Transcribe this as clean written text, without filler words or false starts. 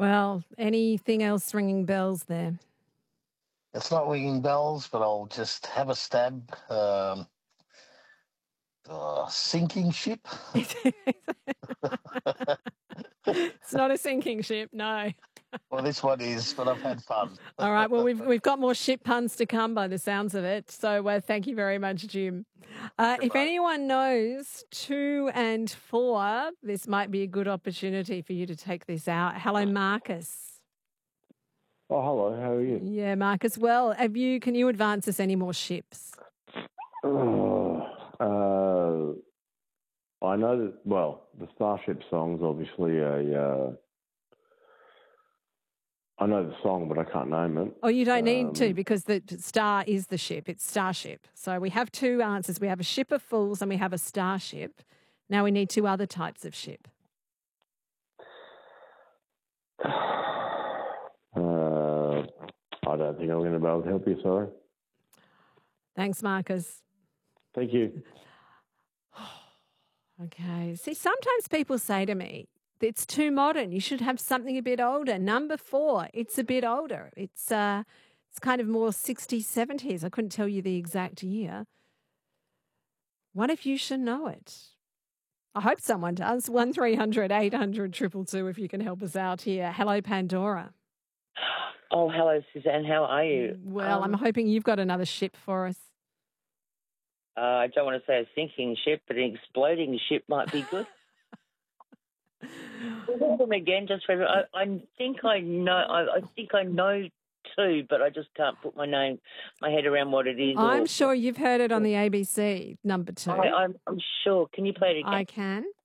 Well, anything else ringing bells there? It's not ringing bells, but I'll just have a stab. Sinking ship. It's not a sinking ship, no. Well, this one is, but I've had fun. All right. Well, we've got more ship puns to come by the sounds of it. So thank you very much, Jim. If anyone knows 2 and 4, this might be a good opportunity for you to take this out. Hello, Marcus. Oh, hello. How are you? Yeah, Marcus. Well, can you advance us any more ships? I know that. Well, the Starship song's obviously a. I know the song, but I can't name it. Oh, you don't need to, because the star is the ship. It's Starship. So we have 2 answers. We have a ship of fools and we have a starship. Now we need 2 other types of ship. I don't think I'm going to be able to help you, sorry. Thanks, Marcus. Thank you. Okay. See, sometimes people say to me, it's too modern. You should have something a bit older. Number 4, it's a bit older. It's kind of more 60s, 70s. I couldn't tell you the exact year. What if you should know it? I hope someone does. 1300 800 222 if you can help us out here. Hello, Pandora. Oh, hello, Suzanne. How are you? Well, I'm hoping you've got another ship for us. I don't want to say a sinking ship, but an exploding ship might be good. Them again, just for I think I know. I think I know 2, but I just can't put my head around what it is. I'm sure you've heard it on the ABC. Number 2. I'm sure. Can you play it again? I can.